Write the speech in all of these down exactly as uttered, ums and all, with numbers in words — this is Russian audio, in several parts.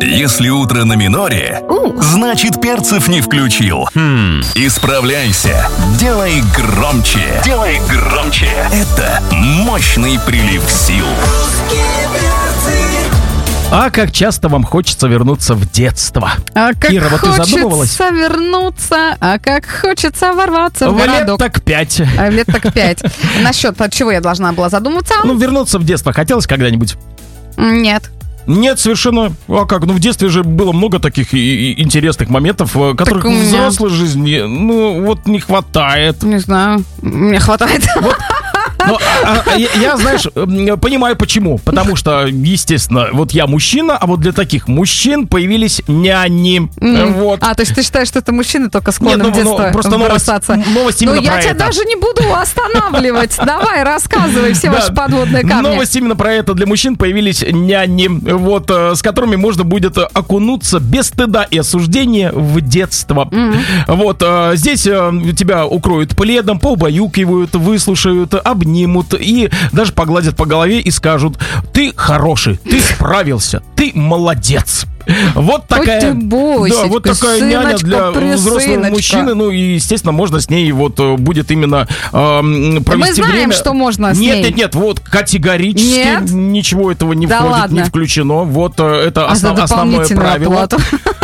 Если утро на миноре, значит перцев не включил. Хм. Исправляйся. Делай громче. Делай громче. Это мощный прилив сил. А как часто вам хочется вернуться в детство? А как Ира, вот ты задумывалась? хочется вернуться, а как хочется ворваться в, В городок. лет так пять. А, в лет так пять. Насчет от чего я должна была задуматься? Ну, вернуться в детство хотелось когда-нибудь? Нет. Нет, совершенно. А как? Ну, в детстве же было много таких и- и интересных моментов, э, которых у в меня- взрослой жизни, ну, вот не хватает. Не знаю. Мне хватает. Но, а- а- я, я, знаешь, м, понимаю почему. Потому что, естественно, вот я мужчина, а вот для таких мужчин появились няни. М. Вот. А, то есть ты считаешь, что это мужчины только склонны Не, ну, в детство ну, просто новость- бросаться? новость Ну, именно я про тебя это. даже не буду останавливать. Давай, рассказывай все Да, ваши подводные камни. Новость именно про это. Для мужчин появились няни, вот, э, с которыми можно будет э, окунуться без стыда и осуждения в детство. Вот, э, здесь э, тебя укроют пледом, поубаюкивают, выслушают, обнимут и даже погладят по голове и скажут: ты хороший, ты справился, ты молодец. Вот такая, ты бойся, да, вот такая няня для сыночка, взрослого присыночка. мужчины. Ну и, естественно, можно с ней вот э, будет именно эм, провести знаем, время. что можно с нет, ней. Нет, нет, вот категорически Нет? ничего этого не Да входит, ладно? не включено. Вот э, это А за основ- основное дополнительную правило. оплату?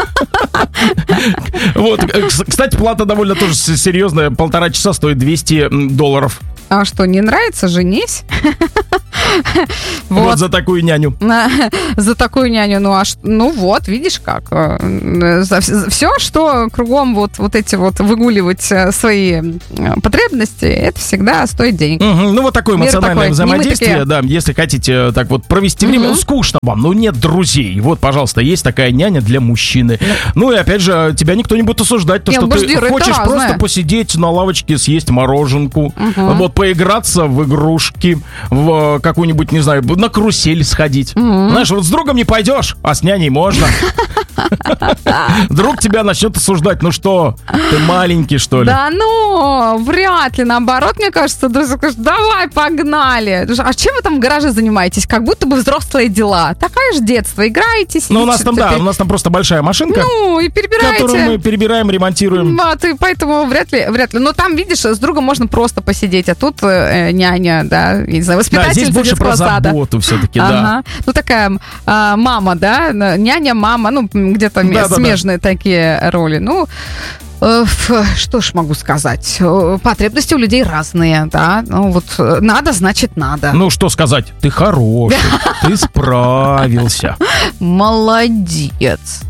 Вот, э, кс- кстати, плата довольно тоже с- серьезная. Полтора часа стоит двести долларов. А что, не нравится? Женись. Вот, Вот. за такую няню. На- За такую няню. Ну, а ш- ну вот, видишь как. э, За все, что кругом вот, вот эти вот выгуливать э, свои э, потребности, это всегда стоит денег. Мгм, ну, вот такое Мир эмоциональное такой, взаимодействие, не мы да, если хотите э, так вот провести время, ну, скучно вам, ну, нет друзей. Вот, пожалуйста, есть такая няня для мужчины. Ну, и опять же, тебя никто не будет осуждать, то, Не, что ты подожди, это хочешь разное. просто посидеть на лавочке, съесть мороженку, вот, поиграться в игрушки, в какую-нибудь, не знаю, на карусель сходить. Знаешь, вот с другом не пойдешь, а с няней можно. Друг тебя начнет осуждать, ну что, ты маленький, что ли? Да ну, вряд ли. Наоборот, мне кажется, друзья скажут: давай, погнали. А чем вы там в гараже занимаетесь? Как будто бы взрослые дела. Такая же детство. Играете, Ну, у сидите, нас там, да, теперь- у нас там просто большая машинка, Ну, и перебираете. которую мы перебираем, ремонтируем. Вот, и поэтому вряд ли, вряд ли. Но там, видишь, с другом можно просто посидеть, а тут э, няня, да, я не знаю, Да, здесь воспитательница больше детского про сада. заботу все-таки, да. Ага. Ну, такая а, мама, да, няня, мама, ну, где-то м- Да-да-да. смежные такие роли. Ну, э, ф- что ж могу сказать? Э, Потребности у людей разные, да. Ну, вот э, надо, значит, надо. Ну, что сказать? Ты хороший, ты справился. Молодец.